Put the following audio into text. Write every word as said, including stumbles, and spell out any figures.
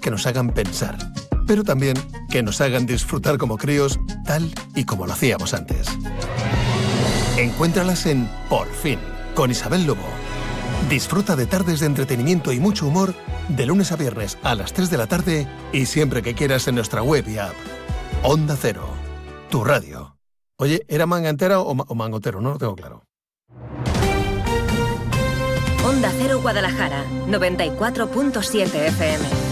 que nos hagan pensar, pero también que nos hagan disfrutar como críos, tal y como lo hacíamos antes. Encuéntralas en Por Fin, con Isabel Lobo. Disfruta de tardes de entretenimiento y mucho humor de lunes a viernes a las tres de la tarde y siempre que quieras en nuestra web y app. Onda Cero, tu radio. Oye, ¿era manga entera o, ma- o mangotero? No lo tengo claro. Onda Cero Guadalajara, noventa y cuatro punto siete F M.